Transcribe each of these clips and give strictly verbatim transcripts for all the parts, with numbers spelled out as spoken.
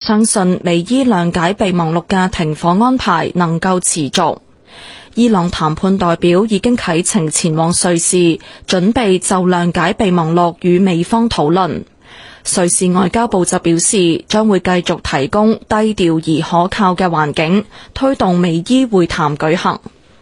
相信美伊諒解備忘錄嘅停火安排能夠持續。伊朗談判代表已經啟程前往瑞士，準備就諒解備忘錄與美方討論。瑞士外交部就表示，將會繼續提供低調而可靠嘅環境，推動美伊會談舉行。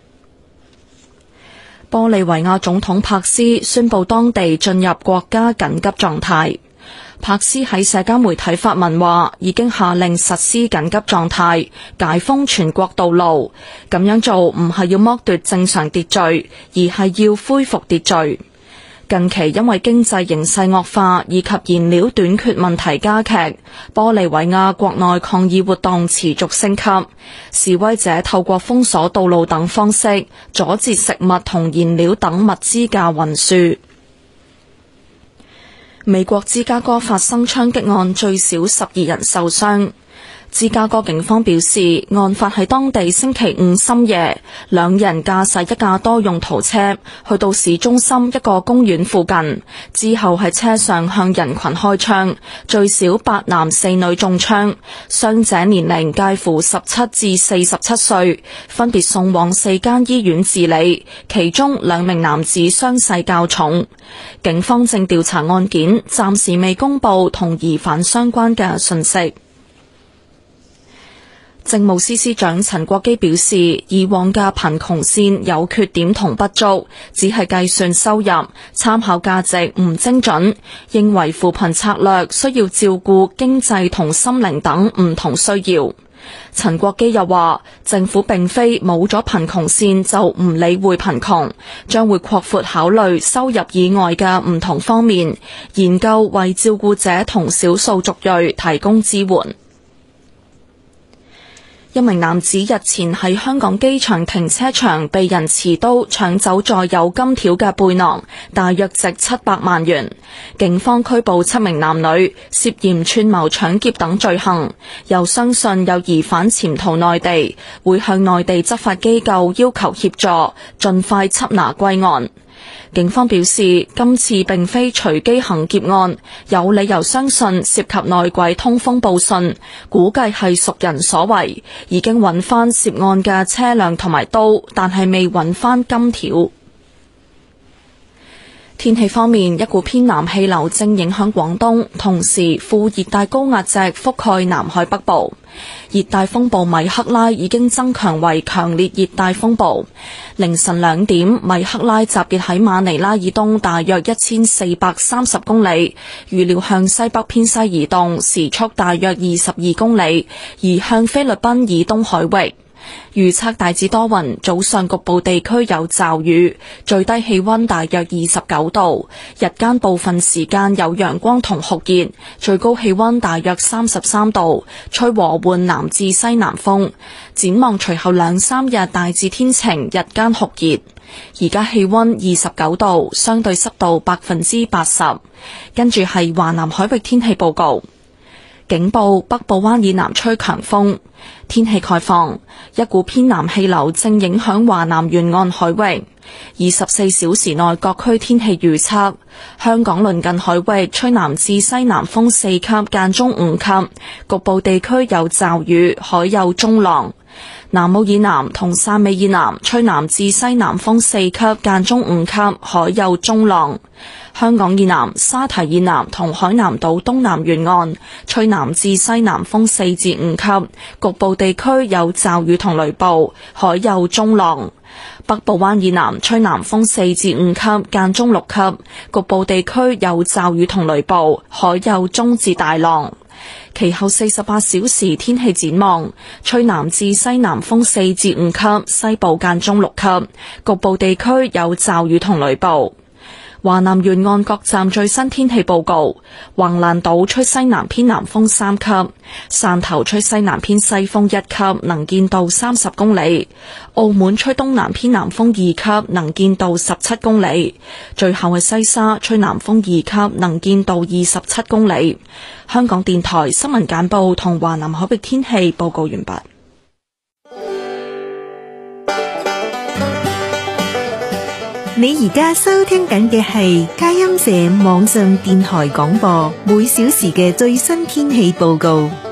玻利維亞總統柏斯宣布當地進入國家緊急狀態。柏斯喺社交媒體發文話，已經下令實施緊急狀態，解封全國道路。咁樣做唔係要剝奪正常秩序，而係要恢復秩序。近期因為經濟形勢惡化以及燃料短缺問題加劇，玻利維亞國內抗議活動持續升級。示威者透過封鎖道路等方式，阻截食物同燃料等物資嘅運輸。美國芝加哥發生槍擊案，最少十二人受傷。芝加哥警方表示，案發喺當地星期五深夜，兩人駕駛一架多用途車去到市中心一個公園附近，之後喺車上向人群開槍，最少八男四女中槍，傷者年齡介乎十七至四十七歲，分別送往四間醫院治理，其中兩名男子傷勢較重。警方正調查案件，暫時未公布同疑犯相關嘅訊息。政務司司長陳國基表示，以往嘅貧窮線有缺點同不足，只係計算收入，參考價值唔精準，認為扶貧策略需要照顧經濟同心靈等唔同需要。陳國基又話，政府並非冇咗貧窮線就唔理會貧窮，將會擴闊考慮收入以外嘅唔同方面，研究為照顧者同少數族裔提供支援。一名男子日前喺香港機場停車場被人持刀搶走載有金條嘅背囊，大約值七百萬元。警方拘捕七名男女，涉嫌串謀搶劫等罪行，又相信有疑犯潛逃內地，會向內地執法機構要求協助，盡快緝拿歸案。警方表示，今次並非隨機行劫案，有理由相信涉及內鬼通風報信，估計係熟人所為，已經揾翻涉案嘅車輛同埋刀，但係未揾翻金條。天氣方面，一股偏南氣流正影響廣東，同時副熱帶高壓脊覆蓋南海北部。熱帶風暴米克拉已經增強為強烈熱帶風暴。凌晨兩點，米克拉集結喺馬尼拉以東大約一千四百三十公里，預料向西北偏西移動，時速大約二十二公里，移向菲律賓以東海域。預測大致多雲，早上局部地區有驟雨，最低氣溫大約二十九度，日間部分時間有陽光同酷熱，最高氣溫大約三十三度，吹和緩南至西南風。展望隨後兩三日大致天晴，日間酷熱。而家氣溫二十九度，相對濕度百分之八十。跟住係華南海域天氣報告。警報：北部灣以南吹強風。天氣概況：一股偏南氣流正影響華南沿岸海域。二十四小時內各區天氣預測：香港鄰近海域吹南至西南風四級，間中五級，局部地區有驟雨，海有中浪。南澳以南同汕尾以南吹南至西南風四級，間中五級，海有中浪。香港以南、沙堤以南同海南島東南沿岸吹南至西南風四至五級，局部地區有驟雨同雷暴，海有中浪。北部灣以南吹南風四至五級，間中六級，局部地區有驟雨同雷暴，海有中至大浪。其後四十八小時天氣展望：吹南至西南風四至五級，西部間中六級，局部地區有驟雨同雷暴。華南沿岸各站最新天氣報告：橫瀾島吹西南偏南風三級，汕頭吹西南偏西風一級，能見度三十公里；澳門吹東南偏南風二級，能見度十七公里。最後係西沙吹南風二級，能見度二十七公里。香港電台新聞簡報同華南海域天氣報告完畢。 你而家收聽緊嘅係佳音社網上電台廣播，每小時嘅最新天氣報告。